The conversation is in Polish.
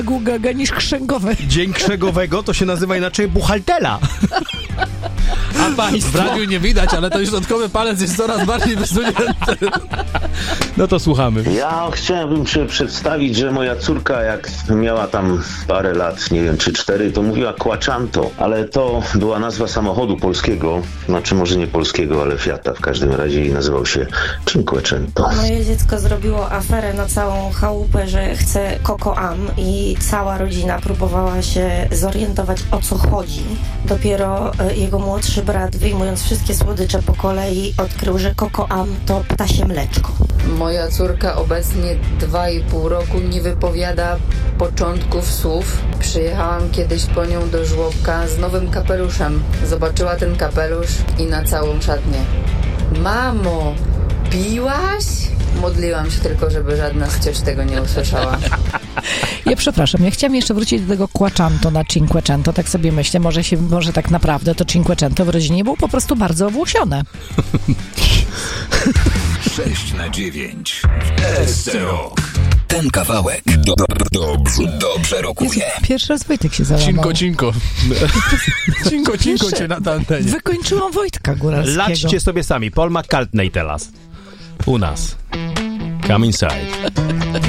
Gaga niż krzęgowe. Dzień krzęgowego to się nazywa inaczej buchaltera. A państwo... W radiu nie widać, ale to środkowy palec jest coraz bardziej wysunięty. No to słuchamy. Ja chciałbym przedstawić, że moja córka, jak miała tam parę lat, nie wiem czy 4, to mówiła Quattro, ale to była nazwa samochodu polskiego, znaczy może nie polskiego, ale Fiata w każdym razie i nazywał się Cinquecento. Moje dziecko zrobiło aferę na całą chałupę, że chce Coco Am i cała rodzina próbowała się zorientować, o co chodzi. Dopiero jego młodszy brat, wyjmując wszystkie słodycze po kolei, odkrył, że Coco Am to ptasie mleczko. Moja córka obecnie 2,5 roku nie wypowiada początków słów. Przyjechałam kiedyś po nią do żłobka z nowym kapeluszem. Zobaczyła ten kapelusz i na całą szatnię: mamo, piłaś? Modliłam się tylko, żeby żadna z cioć tego nie usłyszała. Ja przepraszam, ja chciałam jeszcze wrócić do tego Quattro na Cinquecento, tak sobie myślę, może tak naprawdę to Cinquecento w rodzinie było po prostu bardzo owłosione. 6/9 SROK. Ten kawałek dobrze rokuje. Pierwszy raz Wojtek się załamał. Cinko cię na antenie. Wykończyłam Wojtka Góralskiego. Laczcie sobie sami. Paul McCartney teraz. U nas. Come inside.